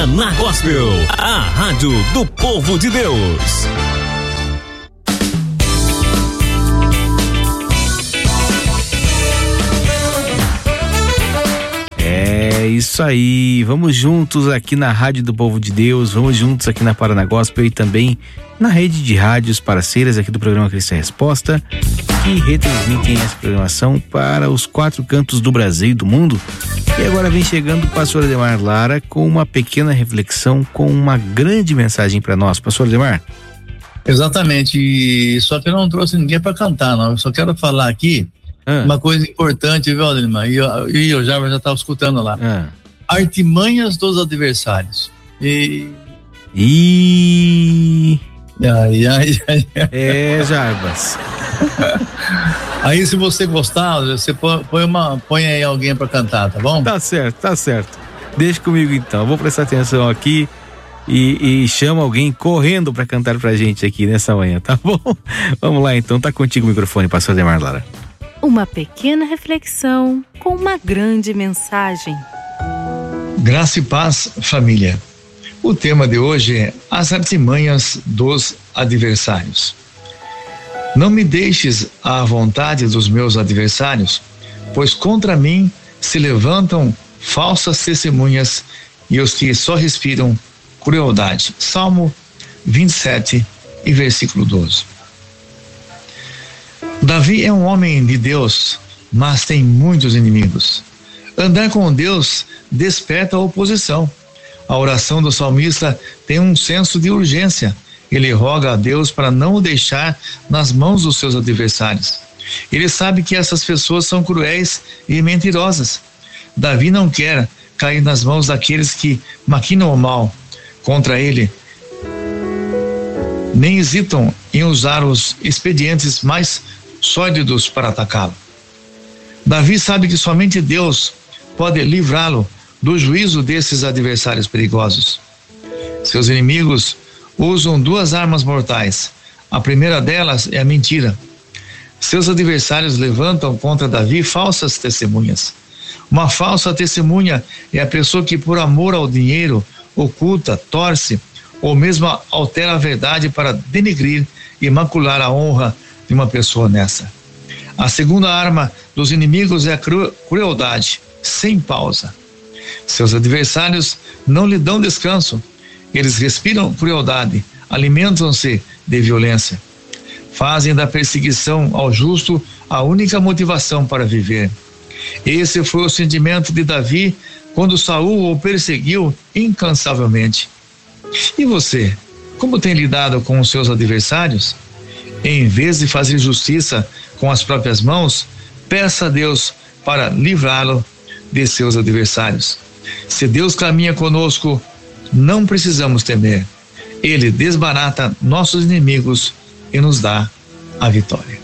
Paraná Gospel, a rádio do povo de Deus. É isso aí, vamos juntos aqui na Rádio do Povo de Deus, vamos juntos aqui na Paraná Gospel e também na rede de rádios parceiras aqui do programa Cristo é Resposta, que retransmitem essa programação para os 4 cantos do Brasil e do mundo. E agora vem chegando o pastor Ademar Lara com uma pequena reflexão, com uma grande mensagem para nós. Pastor Ademar? Exatamente, só que eu não trouxe ninguém para cantar, não. Eu só quero falar aqui uma coisa importante, viu, Ademar? E eu já estava escutando lá. Artimanhas dos adversários. É, Jarbas. Aí, se você gostar, você põe aí alguém pra cantar, tá bom? Tá certo. Deixa comigo então, vou prestar atenção aqui e chama alguém correndo pra cantar pra gente aqui nessa manhã, tá bom? Vamos lá então, tá contigo o microfone, pastor Ademar Lara. Uma pequena reflexão com uma grande mensagem. Graça e paz, família. O tema de hoje é as artimanhas dos adversários. Não me deixes à vontade dos meus adversários, pois contra mim se levantam falsas testemunhas e os que só respiram crueldade. Salmo 27 e versículo 12. Davi é um homem de Deus, mas tem muitos inimigos. Andar com Deus desperta a oposição. A oração do salmista tem um senso de urgência. Ele roga a Deus para não o deixar nas mãos dos seus adversários. Ele sabe que essas pessoas são cruéis e mentirosas. Davi não quer cair nas mãos daqueles que maquinam o mal contra ele, nem hesitam em usar os expedientes mais sórdidos para atacá-lo. Davi sabe que somente Deus pode livrá-lo do juízo desses adversários perigosos. Seus inimigos usam 2 armas mortais. A primeira delas é a mentira. Seus adversários levantam contra Davi falsas testemunhas. Uma falsa testemunha é a pessoa que, por amor ao dinheiro, oculta, torce ou mesmo altera a verdade para denegrir e macular a honra de uma pessoa honesta. A segunda arma dos inimigos é a crueldade, sem pausa. Seus adversários não lhe dão descanso. Eles respiram crueldade, alimentam-se de violência. Fazem da perseguição ao justo a única motivação para viver. Esse foi o sentimento de Davi quando Saul o perseguiu incansavelmente. E você, como tem lidado com os seus adversários? Em vez de fazer justiça com as próprias mãos, peça a Deus para livrá-lo de seus adversários. Se Deus caminha conosco, não precisamos temer. Ele desbarata nossos inimigos e nos dá a vitória.